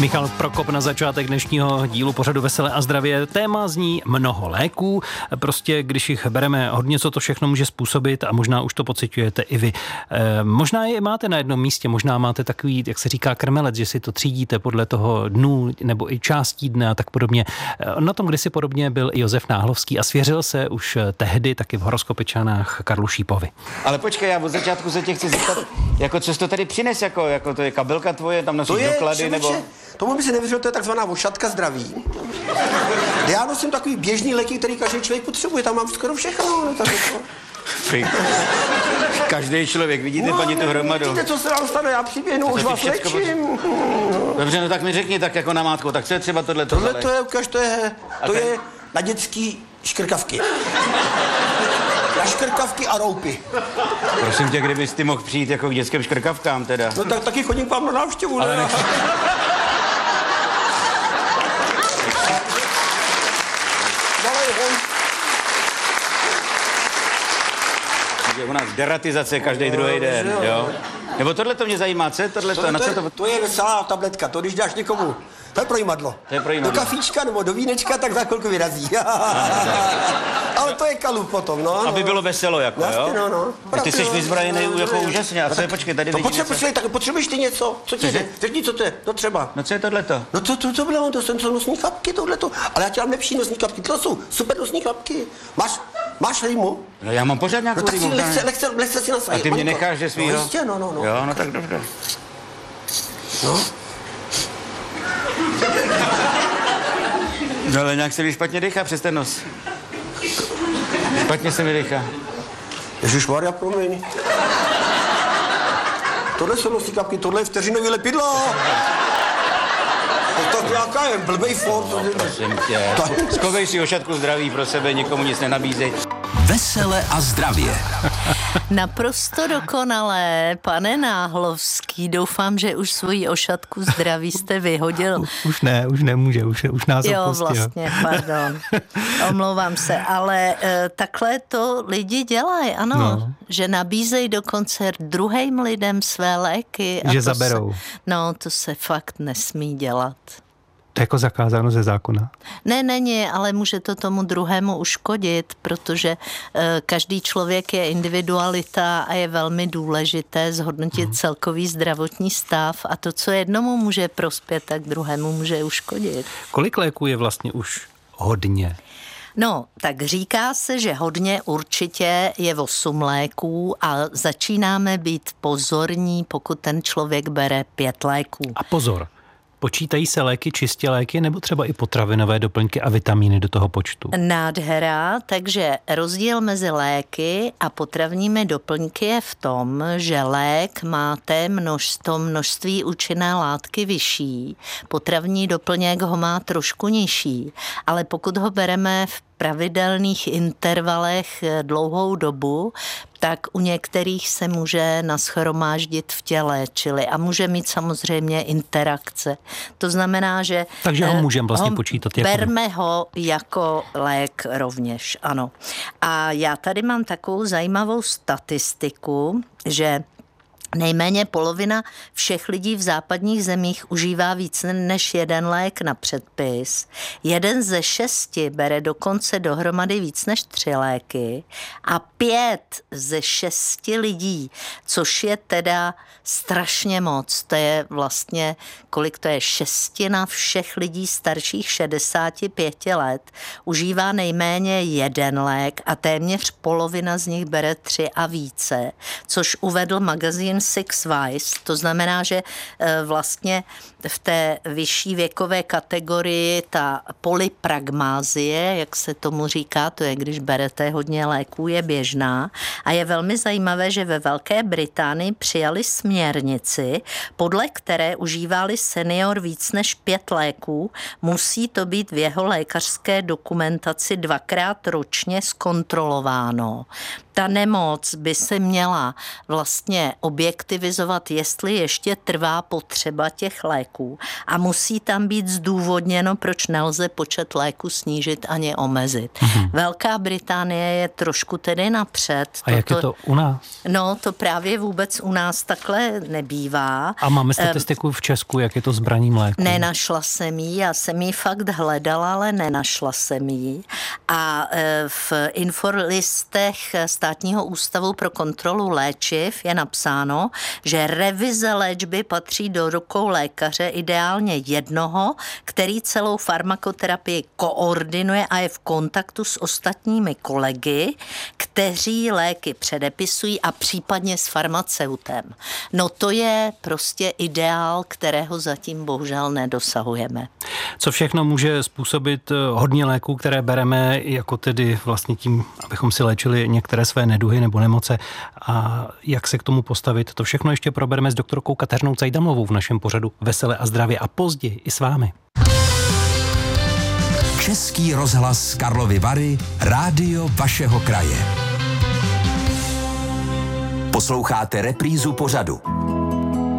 Michal Prokop na začátek dnešního dílu pořadu Veselé a zdravě. Téma zní mnoho léků. Prostě když jich bereme hodně, co to všechno může způsobit a možná už to pociťujete i vy. Možná je máte na jednom místě, možná máte takový, jak se říká, krmelec, že si to třídíte podle toho dnů nebo i částí dne a tak podobně. Na tom kdysi podobně byl i Josef Náhlovský a svěřil se už tehdy taky v horoskopičanách Karlu Šípovi. Ale počkej, já od začátku se tě chci zeptat, jako co jsi to tady přines, jako to je kabelka tvoje, tam nosíš doklady, nebo... Tomu by si nevěřil, to je takzvaná ošatka zdraví. Já nosím takový běžný léky, který každý člověk potřebuje, tam mám skoro všechno. Každý člověk, vidíte, paní, tu hromadu. Vidíte, co se vám stane, já přiběhnu, už vás léčím. Dobře, no tak mi řekni tak jako namátkou, tak co je třeba tohleto? Tohle to je, ukaž, to je na dětský škrkavky. Na škrkavky a roupy. Prosím tě, kdybys ty mohl přijít jako k dětským škrkavkám teda. No tak taky chodím k vám na návštěvu, ale ne? U nás deratizace každý druhý den, jo? Nebo tohle to mě zajímá, co je tohleto? To je veselá tabletka, to když dáš někomu, to je projímadlo. Do kafíčka nebo do vínečka, tak za chvilku vyrazí. Ale to je kalup potom, no. Aby bylo veselo, jako, vlastně, jo? No. Ty jsi vyzbrajený jako úžasně, a co je, počkej, tady vidíš něco? Tak potřebuješ ty něco? Co ti je? Řekni, co to je? To třeba. No co je tohleto? No to bylo, to jsou nosní chlapky, tohleto. Ale já ti dám lepší nosní chlapky, to jsou super nosní chlapky. Máš rýmu? No já mám pořád nějakou rýmu. No tak si lehce si nasadit. A ty mě necháš, že svýho? No jistě, no. Jo, no tak dobře. No. No ale nějak se mi špatně dýchá přes ten nos. Špatně se mi dýchá. Ježišmarja, promiň. Tohle jsou nosní kapky, tohle je vteřinový lepidlo. To nějaká je blbej Ford. Prosím tě. Schovej si ošatku zdraví pro sebe, nikomu nic nenabízej. Vesele a zdravě. Naprosto dokonalé, pane Náhlovský. Doufám, že už svoji ošatku zdraví jste vyhodil. Už nemůže, už nás opustil. Jo, vlastně, pardon. Omlouvám se, ale takhle to lidi dělají, ano. No. Že nabízejí dokonce druhým lidem své léky. Že zaberou. To se fakt nesmí dělat. To je jako zakázáno ze zákona? Ne, není, ale může to tomu druhému uškodit, protože každý člověk je individualita a je velmi důležité zhodnotit celkový zdravotní stav a to, co jednomu může prospět, tak druhému může uškodit. Kolik léků je vlastně už hodně? No, tak říká se, že hodně určitě je 8 léků a začínáme být pozorní, pokud ten člověk bere 5 léků. A pozor, počítají se léky, čistě léky, nebo třeba i potravinové doplňky a vitamíny do toho počtu? Nádhera, takže rozdíl mezi léky a potravními doplňky je v tom, že lék má množství účinné látky vyšší, potravní doplněk ho má trošku nižší, ale pokud ho bereme v pravidelných intervalech dlouhou dobu, tak u některých se může nashromáždit v těle, čili a může mít samozřejmě interakce. To znamená, že... Takže ho můžeme vlastně počítat jako... Berme ho jako lék rovněž, ano. A já tady mám takovou zajímavou statistiku, že nejméně polovina všech lidí v západních zemích užívá víc než 1 lék na předpis. 1 ze 6 bere dokonce dohromady víc než 3 léky a 5 ze 6 lidí, což je teda strašně moc. To je vlastně, kolik to je, 1/6 všech lidí starších 65 let užívá nejméně 1 lék a téměř polovina z nich bere 3 a více, což uvedl magazín Six Vice, to znamená, že vlastně v té vyšší věkové kategorii ta polypragmázie, jak se tomu říká, to je, když berete hodně léků, je běžná a je velmi zajímavé, že ve Velké Británii přijali směrnici, podle které užívali senior víc než 5 léků, musí to být v jeho lékařské dokumentaci 2krát ročně zkontrolováno. ta nemoc by se měla vlastně objektivizovat, jestli ještě trvá potřeba těch léků a musí tam být zdůvodněno, proč nelze počet léků snížit ani omezit. Velká Británie je trošku tedy napřed. A jak je to u nás? No, to právě vůbec u nás takhle nebývá. A máme statistiku v Česku, jak je to s braním léků? Nenašla jsem ji, já jsem ji fakt hledala, ale nenašla jsem ji. A v inforlistech Státního ústavu pro kontrolu léčiv je napsáno, že revize léčby patří do rukou lékaře, ideálně jednoho, který celou farmakoterapii koordinuje a je v kontaktu s ostatními kolegy, kteří léky předepisují a případně s farmaceutem. No to je prostě ideál, kterého zatím bohužel nedosahujeme. Co všechno může způsobit hodně léků, které bereme jako tedy vlastně tím, abychom si léčili některé své neduhy nebo nemoce a jak se k tomu postavit, to všechno ještě probereme s doktorkou Kateřinou Cajdamovou v našem pořadu Vesele a zdravě a později i s vámi. Český rozhlas Karlovy Vary, rádio vašeho kraje. Posloucháte reprízu pořadu.